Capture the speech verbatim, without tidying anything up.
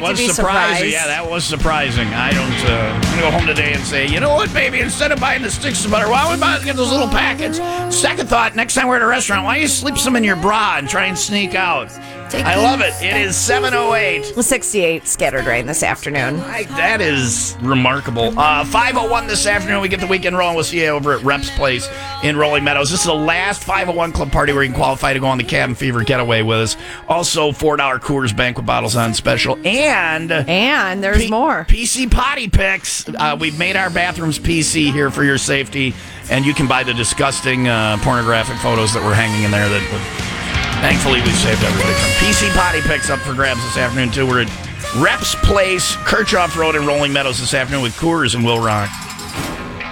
like was to be surprising. surprised. Yeah, that was surprising. I don't. Uh, I'm gonna go home today and say, you know what, baby? Instead of buying the sticks of butter, why don't we buy get those little packets? Second thought: next time we're at a restaurant, why don't you slip some in your bra and try and sneak out? I love it. It is seven oh eight. sixty-eight scattered rain this afternoon. Right, that is remarkable. Uh, five oh one this afternoon, we get the weekend rolling. We'll see you over at Rep's Place in Rolling Meadows. This is the last five oh one Club party where you can qualify to go on the Cabin Fever getaway with us. Also, four dollar Coors Banquet bottles on special. And... And there's P- more. P C potty picks. Uh, we've made our bathrooms P C here for your safety, and you can buy the disgusting uh, pornographic photos that were hanging in there that would... Thankfully, we saved everybody from P C potty picks up for grabs this afternoon, too. We're at Rep's Place, Kirchhoff Road in Rolling Meadows this afternoon with Coors and Will Rock.